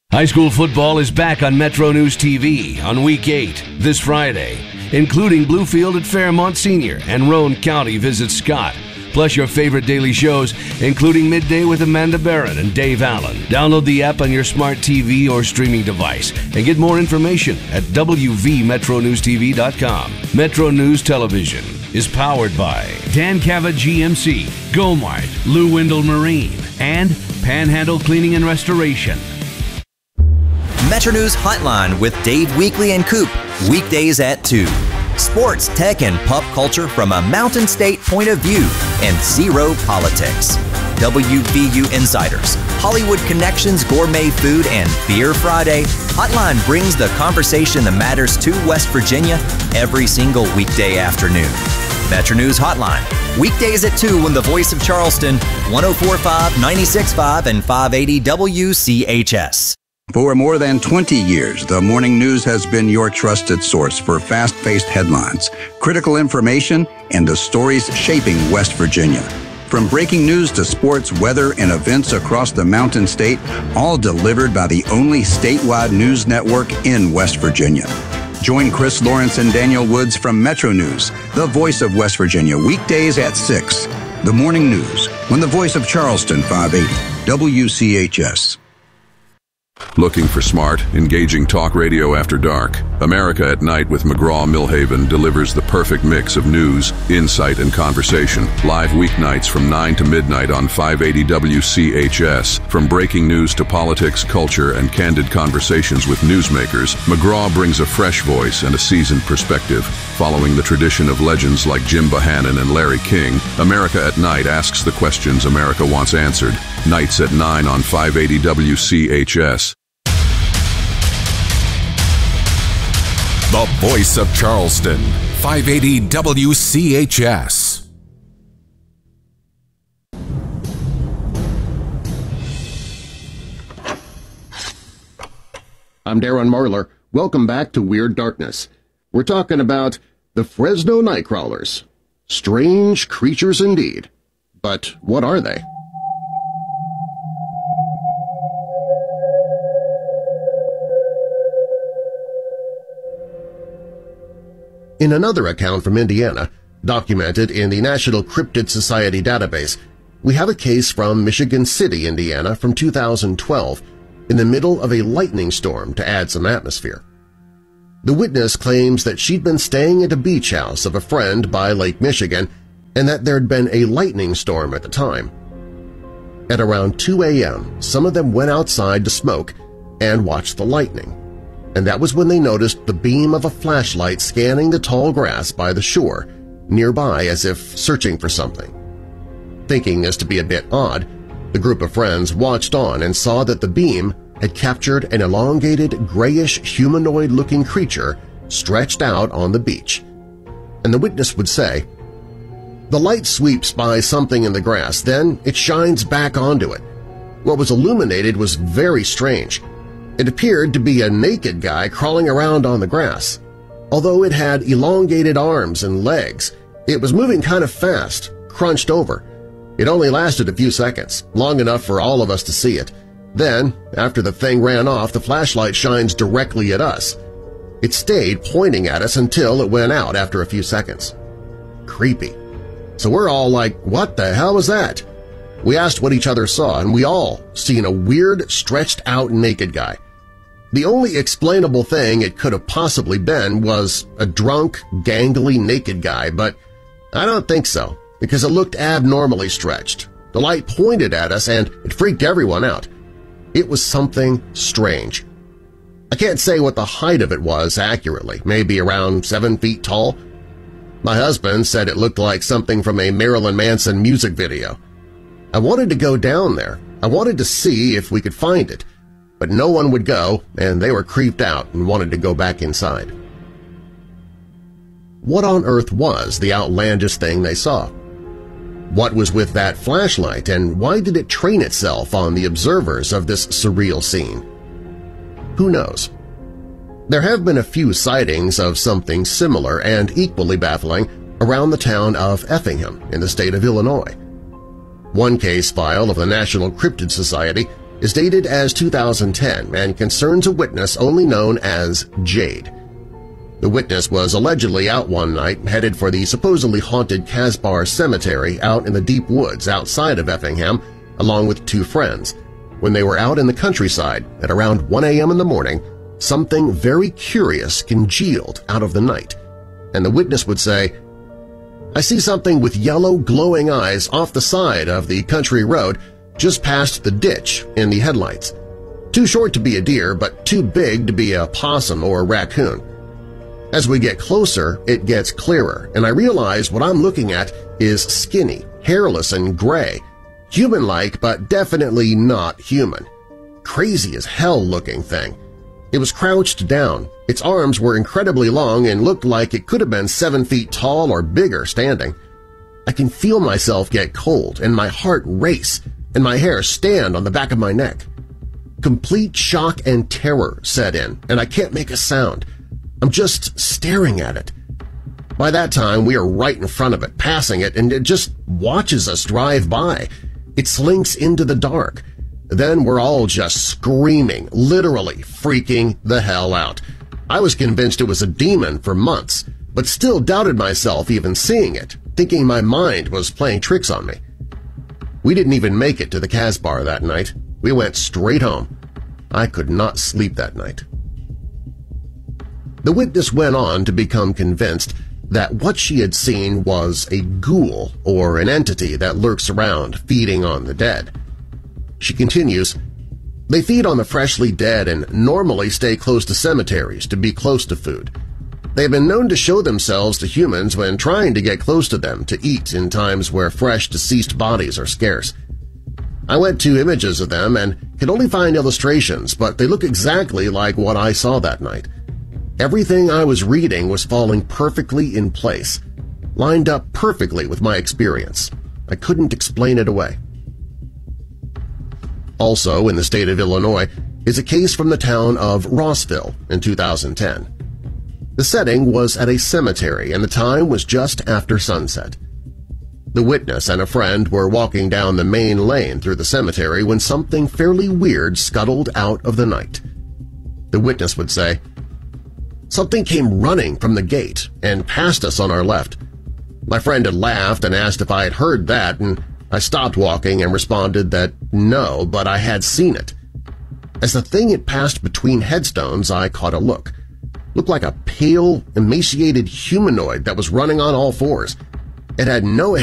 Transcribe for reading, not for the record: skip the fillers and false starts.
High school football is back on Metro News TV on Week 8 this Friday, including Bluefield at Fairmont Senior and Roane County visits Scott, plus your favorite daily shows, including Midday with Amanda Barrett and Dave Allen. Download the app on your smart TV or streaming device and get more information at wvmetronewstv.com. Metro News Television is powered by Dan Cava GMC, Gomart, Lou Windle Marine, and Panhandle Cleaning and Restoration. Metro News Hotline with Dave Weekley and Coop, weekdays at 2. Sports, tech, and pop culture from a Mountain State point of view and zero politics. WVU Insiders, Hollywood Connections, Gourmet Food, and Beer Friday. Hotline brings the conversation that matters to West Virginia every single weekday afternoon. Metro News Hotline, weekdays at 2 on the Voice of Charleston, 104.5, 96.5, and 580 WCHS. For more than 20 years, the Morning News has been your trusted source for fast-paced headlines, critical information, and the stories shaping West Virginia. From breaking news to sports, weather, and events across the Mountain State, all delivered by the only statewide news network in West Virginia. Join Chris Lawrence and Daniel Woods from Metro News, the voice of West Virginia, weekdays at 6. The Morning News, on the Voice of Charleston, 580 WCHS. Looking for smart, engaging talk radio after dark? America at Night with McGraw-Milhaven delivers the perfect mix of news, insight, and conversation. Live weeknights from 9 to midnight on 580 WCHS. From breaking news to politics, culture, and candid conversations with newsmakers, McGraw brings a fresh voice and a seasoned perspective. Following the tradition of legends like Jim Bohannon and Larry King, America at Night asks the questions America wants answered. Nights at 9 on 580 WCHS. The Voice of Charleston, 580 WCHS. I'm Darren Marlar. Welcome back to Weird Darkness. We're talking about the Fresno Nightcrawlers. Strange creatures indeed. But what are they? In another account from Indiana, documented in the National Cryptid Society database, we have a case from Michigan City, Indiana from 2012, in the middle of a lightning storm to add some atmosphere. The witness claims that she'd been staying at a beach house of a friend by Lake Michigan and that there'd been a lightning storm at the time. At around 2 a.m., some of them went outside to smoke and watch the lightning, and that was when they noticed the beam of a flashlight scanning the tall grass by the shore, nearby as if searching for something. Thinking this to be a bit odd, the group of friends watched on and saw that the beam had captured an elongated, grayish, humanoid-looking creature stretched out on the beach. And the witness would say, "The light sweeps by something in the grass, then it shines back onto it. What was illuminated was very strange. It appeared to be a naked guy crawling around on the grass. Although it had elongated arms and legs, it was moving kind of fast, crunched over. It only lasted a few seconds, long enough for all of us to see it. Then, after the thing ran off, the flashlight shines directly at us. It stayed pointing at us until it went out after a few seconds." Creepy. So we're all like, what the hell was that? We asked what each other saw, and we all seen a weird, stretched-out naked guy. The only explainable thing it could have possibly been was a drunk, gangly, naked guy, but I don't think so, because it looked abnormally stretched. The light pointed at us, and it freaked everyone out. It was something strange. I can't say what the height of it was accurately, maybe around 7 feet tall. My husband said it looked like something from a Marilyn Manson music video. I wanted to go down there. I wanted to see if we could find it, but no one would go, and they were creeped out and wanted to go back inside. What on earth was the outlandish thing they saw? What was with that flashlight, and why did it train itself on the observers of this surreal scene? Who knows? There have been a few sightings of something similar and equally baffling around the town of Effingham in the state of Illinois. One case file of the National Cryptid Society is dated as 2010 and concerns a witness only known as Jade. The witness was allegedly out one night headed for the supposedly haunted Casbah Cemetery out in the deep woods outside of Effingham along with two friends. When they were out in the countryside at around 1 a.m. in the morning, something very curious congealed out of the night, and the witness would say, "I see something with yellow glowing eyes off the side of the country road just past the ditch in the headlights. Too short to be a deer, but too big to be a possum or a raccoon. As we get closer, it gets clearer, and I realize what I'm looking at is skinny, hairless, and gray, human-like but definitely not human. Crazy as hell looking thing. It was crouched down, its arms were incredibly long and looked like it could have been 7 feet tall or bigger standing. I can feel myself get cold and my heart race and my hair stand on the back of my neck. Complete shock and terror set in, and I can't make a sound. I'm just staring at it. By that time, we are right in front of it, passing it, and it just watches us drive by. It slinks into the dark. Then we're all just screaming, literally freaking the hell out. I was convinced it was a demon for months, but still doubted myself even seeing it, thinking my mind was playing tricks on me. We didn't even make it to the Casbah that night. We went straight home. I could not sleep that night. The witness went on to become convinced that what she had seen was a ghoul or an entity that lurks around feeding on the dead. She continues, "They feed on the freshly dead and normally stay close to cemeteries to be close to food. They have been known to show themselves to humans when trying to get close to them to eat in times where fresh deceased bodies are scarce. I went to images of them and could only find illustrations, but they look exactly like what I saw that night. Everything I was reading was falling perfectly in place, lined up perfectly with my experience. I couldn't explain it away." Also in the state of Illinois is a case from the town of Rossville in 2010. The setting was at a cemetery and the time was just after sunset. The witness and a friend were walking down the main lane through the cemetery when something fairly weird scuttled out of the night. The witness would say, "Something came running from the gate and passed us on our left. My friend had laughed and asked if I had heard that, and I stopped walking and responded that no, but I had seen it. As the thing had passed between headstones, I caught a look. Looked like a pale, emaciated humanoid that was running on all fours. It had no